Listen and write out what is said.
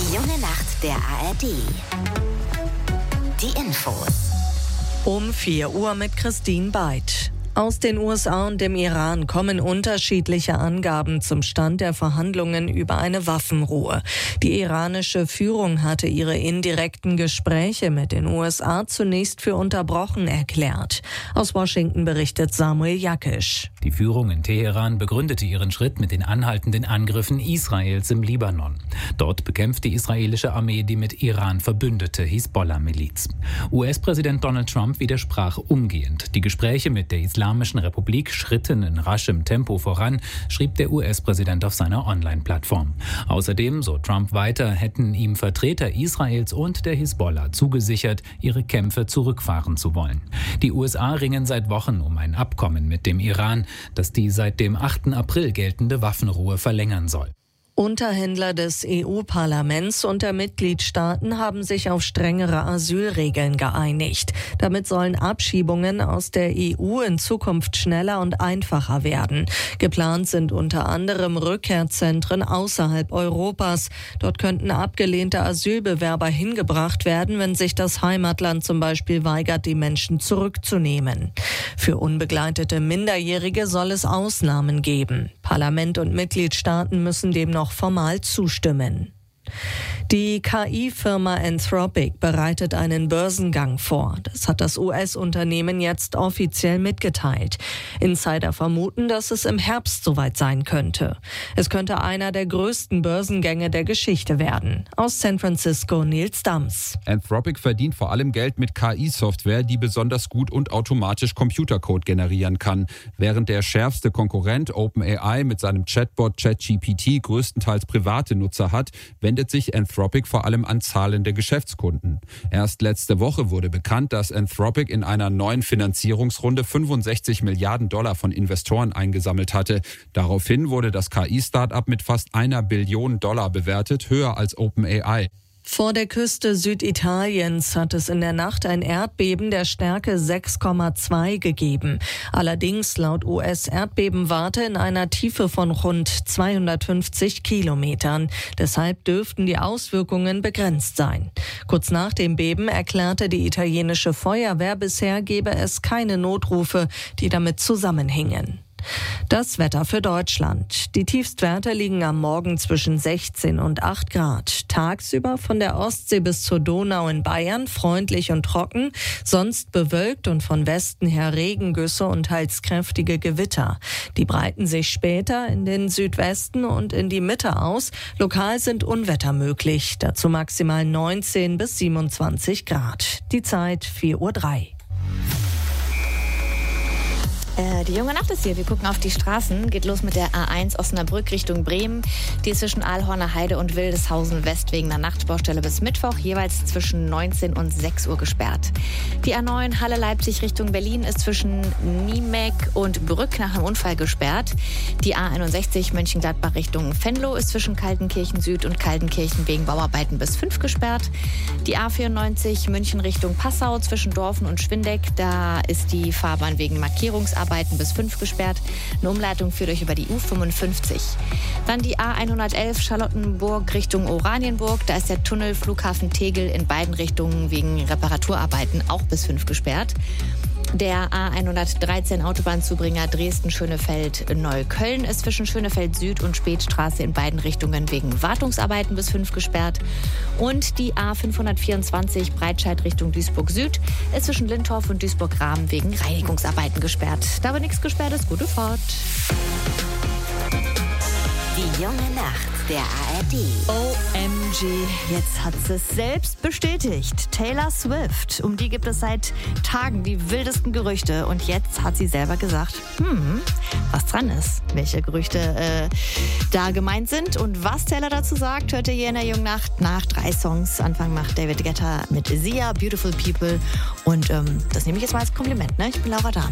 Die junge Nacht der ARD. Die Infos. Um 4 Uhr mit Christine Beid. Aus den USA und dem Iran kommen unterschiedliche Angaben zum Stand der Verhandlungen über eine Waffenruhe. Die iranische Führung hatte ihre indirekten Gespräche mit den USA zunächst für unterbrochen erklärt. Aus Washington berichtet Samuel Jakisch. Die Führung in Teheran begründete ihren Schritt mit den anhaltenden Angriffen Israels im Libanon. Dort bekämpft die israelische Armee die mit Iran verbündete Hisbollah-Miliz. US-Präsident Donald Trump widersprach umgehend. Die Gespräche mit der Islamischen Republik schritten in raschem Tempo voran, schrieb der US-Präsident auf seiner Online-Plattform. Außerdem, so Trump weiter, hätten ihm Vertreter Israels und der Hisbollah zugesichert, ihre Kämpfe zurückfahren zu wollen. Die USA ringen seit Wochen um ein Abkommen mit dem Iran, das die seit dem 8. April geltende Waffenruhe verlängern soll. Unterhändler des EU-Parlaments und der Mitgliedstaaten haben sich auf strengere Asylregeln geeinigt. Damit sollen Abschiebungen aus der EU in Zukunft schneller und einfacher werden. Geplant sind unter anderem Rückkehrzentren außerhalb Europas. Dort könnten abgelehnte Asylbewerber hingebracht werden, wenn sich das Heimatland zum Beispiel weigert, die Menschen zurückzunehmen. Für unbegleitete Minderjährige soll es Ausnahmen geben. Parlament und Mitgliedstaaten müssen dem noch formal zustimmen. Die KI-Firma Anthropic bereitet einen Börsengang vor. Das hat das US-Unternehmen jetzt offiziell mitgeteilt. Insider vermuten, dass es im Herbst soweit sein könnte. Es könnte einer der größten Börsengänge der Geschichte werden. Aus San Francisco Nils Dams. Anthropic verdient vor allem Geld mit KI-Software, die besonders gut und automatisch Computercode generieren kann. Während der schärfste Konkurrent OpenAI mit seinem Chatbot ChatGPT größtenteils private Nutzer hat, wendet sich Anthropic vor allem an zahlende Geschäftskunden. Erst letzte Woche wurde bekannt, dass Anthropic in einer neuen Finanzierungsrunde 65 Milliarden Dollar von Investoren eingesammelt hatte. Daraufhin wurde das KI-Startup mit fast 1 Billion Dollar bewertet, höher als OpenAI. Vor der Küste Süditaliens hat es in der Nacht ein Erdbeben der Stärke 6,2 gegeben. Allerdings laut US-Erdbebenwarte in einer Tiefe von rund 250 Kilometern. Deshalb dürften die Auswirkungen begrenzt sein. Kurz nach dem Beben erklärte die italienische Feuerwehr, bisher gebe es keine Notrufe, die damit zusammenhingen. Das Wetter für Deutschland. Die Tiefstwerte liegen am Morgen zwischen 16 und 8 Grad. Tagsüber von der Ostsee bis zur Donau in Bayern freundlich und trocken, sonst bewölkt und von Westen her Regengüsse und teils kräftige Gewitter. Die breiten sich später in den Südwesten und in die Mitte aus. Lokal sind Unwetter möglich, dazu maximal 19 bis 27 Grad. Die Zeit 4:03 Uhr. Die junge Nacht ist hier. Wir gucken auf die Straßen. Geht los mit der A1 Osnabrück Richtung Bremen. Die ist zwischen Aalhorner Heide und Wildeshausen West wegen einer Nachtbaustelle bis Mittwoch jeweils zwischen 19 und 6 Uhr gesperrt. Die A9 Halle-Leipzig Richtung Berlin ist zwischen Niemek und Brück nach einem Unfall gesperrt. Die A61 Mönchengladbach Richtung Venlo ist zwischen Kaltenkirchen Süd und Kaltenkirchen wegen Bauarbeiten bis 5 gesperrt. Die A94 München Richtung Passau zwischen Dorfen und Schwindeck. Da ist die Fahrbahn wegen Markierungsarbeiten bis 5 gesperrt. Eine Umleitung führt euch über die U55. Dann die A111 Charlottenburg Richtung Oranienburg. Da ist der Tunnel Flughafen Tegel in beiden Richtungen wegen Reparaturarbeiten auch bis 5 gesperrt. Der A113 Autobahnzubringer Dresden-Schönefeld-Neukölln ist zwischen Schönefeld Süd und Spätstraße in beiden Richtungen wegen Wartungsarbeiten bis 5 gesperrt. Und die A524 Breitscheid Richtung Duisburg Süd ist zwischen Lindorf und Duisburg-Rahmen wegen Reinigungsarbeiten gesperrt. Da aber nichts gesperrt ist, gute Fahrt. Die junge Nacht der ARD. OMG, jetzt hat sie es selbst bestätigt. Taylor Swift, um die gibt es seit Tagen die wildesten Gerüchte. Und jetzt hat sie selber gesagt, was dran ist, welche Gerüchte da gemeint sind. Und was Taylor dazu sagt, hört ihr hier in der jungen Nacht nach 3 Songs. Anfang macht David Guetta mit Sia, Beautiful People. Und das nehme ich jetzt mal als Kompliment, ne? Ich bin Laura Dahn.